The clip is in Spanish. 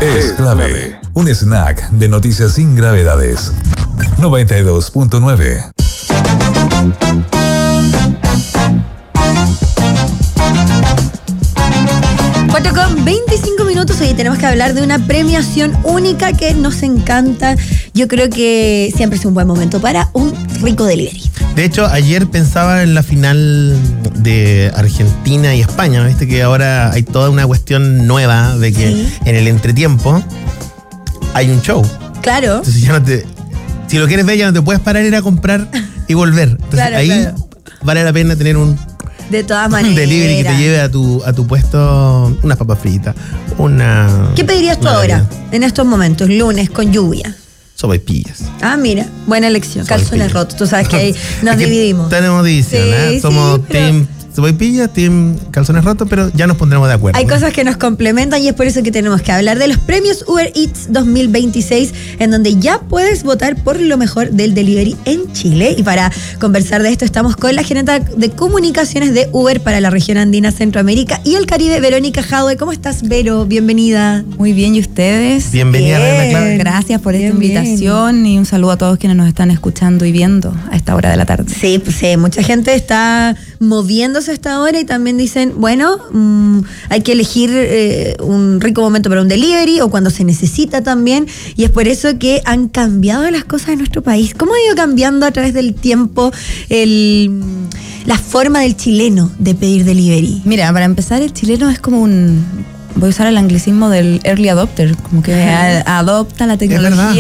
Es clave. Un snack de noticias sin gravedades. 92.9. 4:25. Hoy tenemos que hablar de una premiación única que nos encanta. Yo creo que siempre es un buen momento para un rico delivery. De hecho, ayer pensaba en la final de Argentina y España, ¿no? Viste que ahora hay toda una cuestión nueva de que en el entretiempo hay un show. Claro. Entonces ya no te... Si lo quieres ver, ya no te puedes parar, ir a comprar y volver. Entonces ahí vale la pena tener un... De todas maneras. Un delivery que te lleve a tu puesto unas papas fritas, ¿Qué pedirías tú ahora, en estos momentos, lunes, con lluvia? Sopaipillas. Ah, mira, buena elección. Calzones rotos. Tú sabes que ahí nos dividimos. Tenemos división, ¿eh? Somos team sopaipillas, team calzones rotos, pero ya nos pondremos de acuerdo. Hay cosas que nos complementan y es por eso que tenemos que hablar de los premios Uber Eats 2026, en donde ya puedes votar por lo mejor del delivery en Chile. Y para conversar de esto estamos con la gerente de comunicaciones de Uber para la región andina, Centroamérica y el Caribe, Verónica Jadwe. ¿Cómo estás, Vero? Bienvenida. Muy bien, ¿y ustedes? Bienvenida, Reina Clave. Gracias por esta invitación y un saludo a todos quienes nos están escuchando y viendo a esta hora de la tarde. Sí, pues mucha gente está moviéndose a esta hora y también dicen, bueno, hay que elegir un rico momento para un delivery o cuando se necesita también, y es por eso que han cambiado las cosas en nuestro país. ¿Cómo ha ido cambiando a través del tiempo la forma del chileno de pedir delivery? Mira, para empezar, el chileno es como voy a usar el anglicismo del early adopter, como que adopta la tecnología